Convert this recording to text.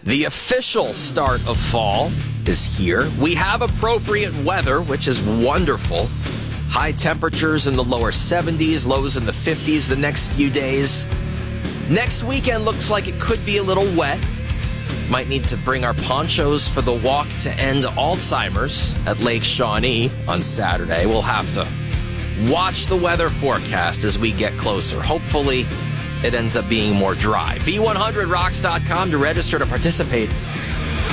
The official start of fall is here. We have appropriate weather, which is wonderful. High temperatures in the lower 70s, lows in the 50s the next few days. Next weekend looks like it could be a little wet. Might need to bring our ponchos for the walk to end Alzheimer's at Lake Shawnee on Saturday. We'll have to watch the weather forecast as we get closer. Hopefully, it ends up being more dry. V100rocks.com to register to participate